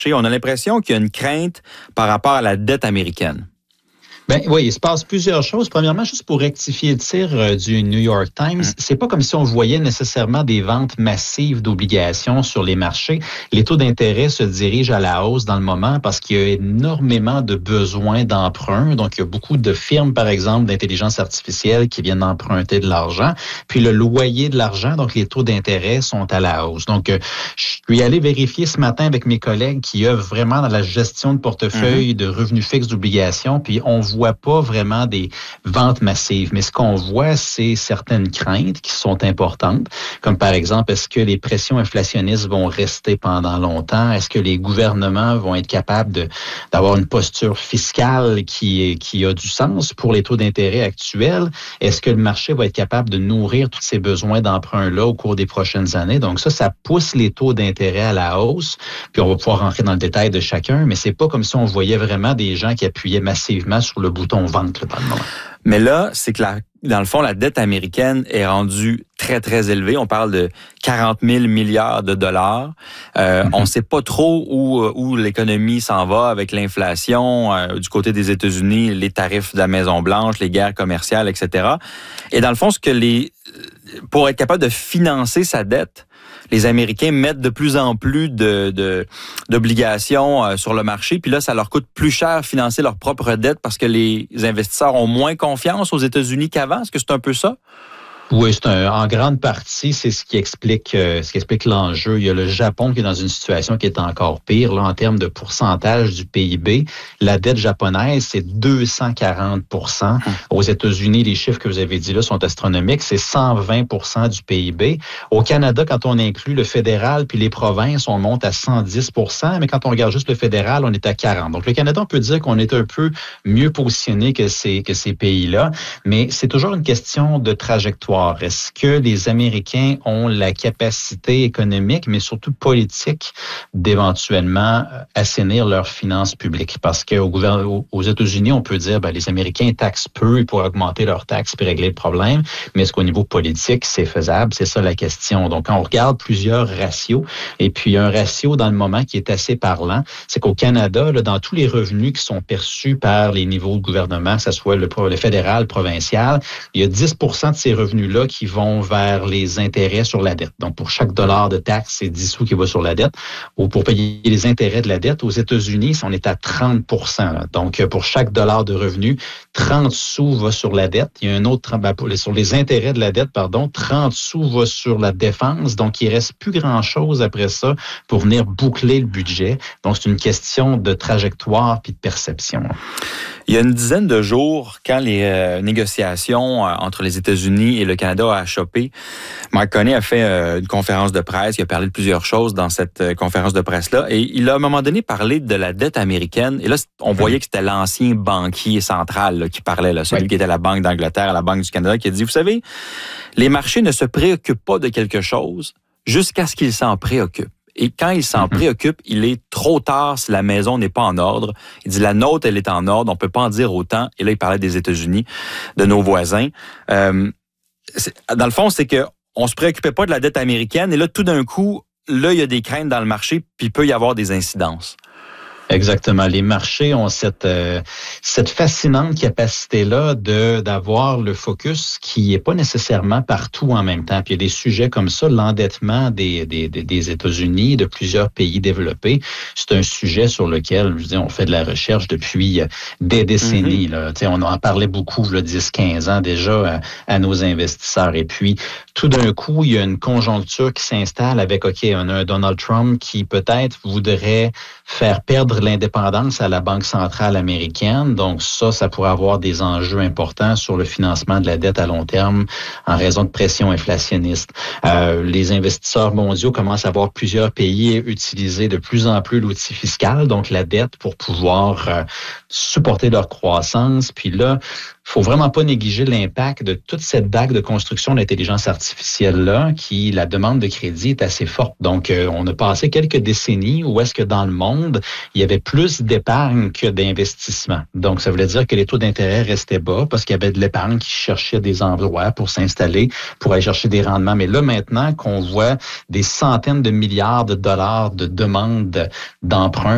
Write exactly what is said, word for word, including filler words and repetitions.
On a l'impression qu'il y a une crainte par rapport à la dette américaine. Ben oui, il se passe plusieurs choses. Premièrement, juste pour rectifier le tir euh, du New York Times, mmh. c'est pas comme si on voyait nécessairement des ventes massives d'obligations sur les marchés. Les taux d'intérêt se dirigent à la hausse dans le moment parce qu'il y a énormément de besoins d'emprunt. Donc, il y a beaucoup de firmes, par exemple, d'intelligence artificielle qui viennent emprunter de l'argent. Puis le loyer de l'argent, donc les taux d'intérêt sont à la hausse. Donc, euh, je suis allé vérifier ce matin avec mes collègues qui œuvrent vraiment dans la gestion de portefeuille mmh. de revenus fixes d'obligations. Puis on voit voit pas vraiment des ventes massives, mais ce qu'on voit, c'est certaines craintes qui sont importantes, comme par exemple, est-ce que les pressions inflationnistes vont rester pendant longtemps? Est-ce que les gouvernements vont être capables de, d'avoir une posture fiscale qui, qui a du sens pour les taux d'intérêt actuels? Est-ce que le marché va être capable de nourrir tous ces besoins d'emprunt-là au cours des prochaines années? Donc ça, ça pousse les taux d'intérêt à la hausse, puis on va pouvoir rentrer dans le détail de chacun, mais c'est pas comme si on voyait vraiment des gens qui appuyaient massivement sur le bouton vente dans le moment. Mais là, c'est que la, dans le fond, la dette américaine est rendue très, très élevée. On parle de quarante mille milliards de dollars. Euh, mm-hmm. On ne sait pas trop où, où l'économie s'en va avec l'inflation euh, du côté des États-Unis, les tarifs de la Maison-Blanche, les guerres commerciales, et cetera. Et dans le fond, ce que les, pour être capable de financer sa dette, les Américains mettent de plus en plus de, de, d'obligations euh, sur le marché. Puis là, ça leur coûte plus cher financer leur propre dette parce que les investisseurs ont moins confiance aux États-Unis qu'avant. Est-ce que c'est un peu ça? Oui, c'est un, en grande partie, c'est ce qui explique euh, ce qui explique l'enjeu. Il y a le Japon qui est dans une situation qui est encore pire là en termes de pourcentage du P I B. La dette japonaise, c'est deux cent quarante pour cent. Aux États-Unis, les chiffres que vous avez dit là sont astronomiques, c'est cent vingt pour cent du P I B. Au Canada, quand on inclut le fédéral puis les provinces, on monte à cent dix pour cent, mais quand on regarde juste le fédéral, on est à quarante. Donc le Canada, on peut dire qu'on est un peu mieux positionné que ces que ces pays-là, mais c'est toujours une question de trajectoire. Est-ce que les Américains ont la capacité économique, mais surtout politique, d'éventuellement assainir leurs finances publiques? Parce qu'aux gouvernement, aux États-Unis, on peut dire ben les Américains taxent peu, ils pourraient augmenter leurs taxes puis régler le problème. Mais est-ce qu'au niveau politique, c'est faisable? C'est ça la question. Donc, on regarde plusieurs ratios. Et puis, un ratio dans le moment qui est assez parlant, c'est qu'au Canada, là, dans tous les revenus qui sont perçus par les niveaux de gouvernement, que ce soit le, le fédéral, le provincial, il y a dix pour cent de ces revenus-là qui vont vers les intérêts sur la dette. Donc, pour chaque dollar de taxe, c'est dix sous qui va sur la dette. Ou pour payer les intérêts de la dette, aux États-Unis, on est à trente pour cent. Là. Donc, pour chaque dollar de revenu, trente sous va sur la dette. Il y a un autre, ben, sur les intérêts de la dette, pardon, trente sous va sur la défense. Donc, il reste plus grand-chose après ça pour venir boucler le budget. Donc, c'est une question de trajectoire puis de perception. Il y a une dizaine de jours, quand les euh, négociations euh, entre les États-Unis et le Canada ont achoppé, Mark Carney a fait euh, une conférence de presse. Il a parlé de plusieurs choses dans cette euh, conférence de presse-là. Et il a à un moment donné parlé de la dette américaine. Et là, on voyait que c'était l'ancien banquier central là, qui parlait, là, celui oui. qui était à la Banque d'Angleterre, à la Banque du Canada, qui a dit, vous savez, les marchés ne se préoccupent pas de quelque chose jusqu'à ce qu'ils s'en préoccupent. Et quand il s'en mm-hmm. préoccupe, il est trop tard si la maison n'est pas en ordre. Il dit, la nôtre, elle est en ordre, on peut pas en dire autant. Et là, il parlait des États-Unis, de nos voisins. Euh, dans le fond, c'est que on se préoccupait pas de la dette américaine. Et là, tout d'un coup, là, il y a des craintes dans le marché, puis il peut y avoir des incidences. Exactement. Les marchés ont cette euh, cette fascinante capacité-là de d'avoir le focus qui est pas nécessairement partout en même temps. Puis il y a des sujets comme ça, l'endettement des des des États-Unis, de plusieurs pays développés, c'est un sujet sur lequel, je veux dire, on fait de la recherche depuis des décennies. Mm-hmm. Là. Tu sais, on en parlait beaucoup, là, dix quinze ans déjà à, à nos investisseurs. Et puis, tout d'un coup, il y a une conjoncture qui s'installe avec, OK, on a un Donald Trump qui peut-être voudrait faire perdre l'indépendance à la Banque centrale américaine. Donc ça, ça pourrait avoir des enjeux importants sur le financement de la dette à long terme en raison de pression inflationniste. Euh, les investisseurs mondiaux commencent à voir plusieurs pays utiliser de plus en plus l'outil fiscal, donc la dette, pour pouvoir euh, supporter leur croissance. Puis là, il faut vraiment pas négliger l'impact de toute cette vague de construction d'intelligence artificielle-là, qui, la demande de crédit est assez forte. Donc, euh, on a passé quelques décennies où est-ce que dans le monde, il y avait plus d'épargne que d'investissement. Donc, ça voulait dire que les taux d'intérêt restaient bas parce qu'il y avait de l'épargne qui cherchait des endroits pour s'installer, pour aller chercher des rendements. Mais là, maintenant qu'on voit des centaines de milliards de dollars de demandes d'emprunt